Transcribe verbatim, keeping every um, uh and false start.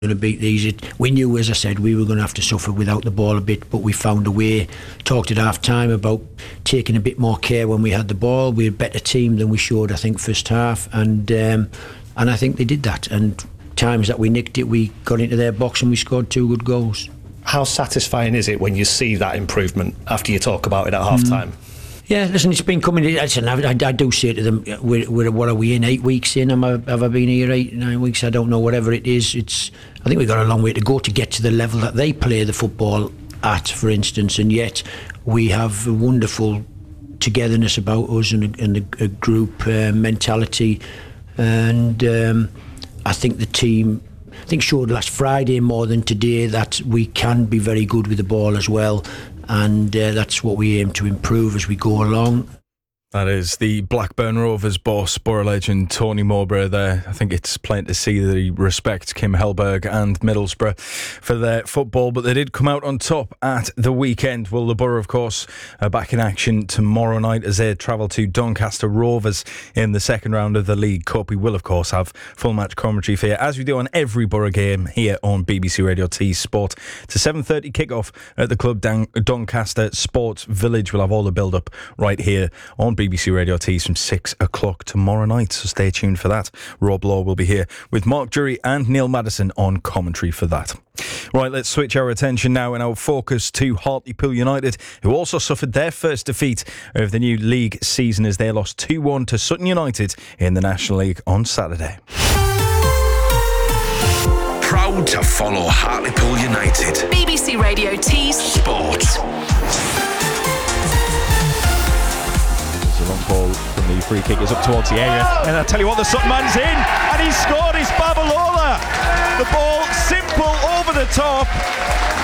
going to beat these. It, we knew, as I said, we were going to have to suffer without the ball a bit, but we found a way. Talked at half time about taking a bit more care when we had the ball. We were a better team than we showed, I think, first half, and um, and I think they did that. And times that we nicked it, we got into their box and we scored two good goals. How satisfying is it when you see that improvement after you talk about it at half time? Mm. Yeah, listen, it's been coming. Listen, I, I, I do say to them, we're, we're, what are we in, eight weeks in? Am I, have I been here eight, nine weeks? I don't know, whatever it is. It's. I think we've got a long way to go to get to the level that they play the football at, for instance, and yet we have a wonderful togetherness about us and a, and a, a group uh, mentality, and um, I think the team, I think showed last Friday more than today that we can be very good with the ball as well. And uh, that's what we aim to improve as we go along. That is the Blackburn Rovers boss, Borough legend Tony Mowbray there. I think it's plain to see that he respects Kim Hellberg and Middlesbrough for their football, but they did come out on top at the weekend. Well, the Borough, of course, are back in action tomorrow night as they travel to Doncaster Rovers in the second round of the League Cup. We will, of course, have full match commentary for you, as we do on every Borough game here on B B C Radio T Sport. It's a seven thirty kickoff at the club Don- Doncaster Sports Village. We'll have all the build-up right here on B B C Radio T's from six o'clock tomorrow night, so stay tuned for that. Rob Law will be here with Mark Jury and Neil Maddison on commentary for that. Right, let's switch our attention now and our focus to Hartlepool United, who also suffered their first defeat of the new league season as they lost two one to Sutton United in the National League on Saturday. Proud to follow Hartlepool United. B B C Radio T's Sport. A long ball from the free kick is up towards the area, and I tell you what, the Sutton man's in, and he's scored. His Babalola. The ball simple over the top.